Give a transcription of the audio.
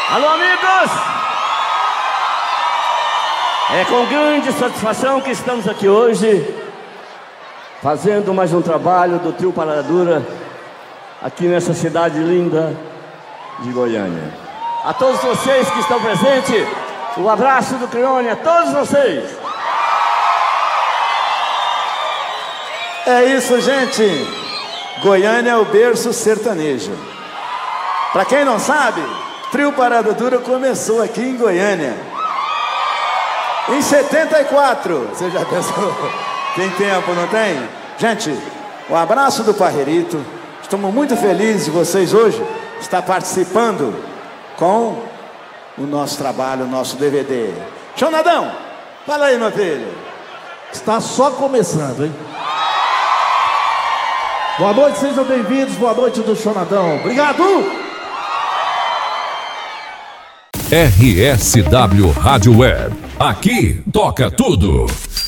Alô, amigos! É com grande satisfação que estamos aqui hoje, fazendo mais um trabalho do Trio Parada Dura, aqui nessa cidade linda de Goiânia. A todos vocês que estão presentes, um abraço do Crione a todos vocês. É isso, gente. Goiânia é o berço sertanejo. Pra quem não sabe, Trio Parada Dura começou aqui em Goiânia em 74. Você já pensou? Tem tempo, não tem? Gente, um abraço do Parreirito. Estamos muito felizes de vocês hoje estar participando com o nosso trabalho, o nosso DVD. Jonadão, fala aí, meu filho. Está só começando, hein? Boa noite, sejam bem-vindos. Boa noite do Jonadão. Obrigado! RSW Rádio Web. Aqui toca tudo.